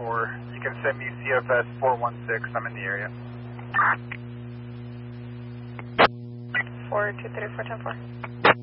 4. You can send me CFS 416. I'm in the area. 423 410 4.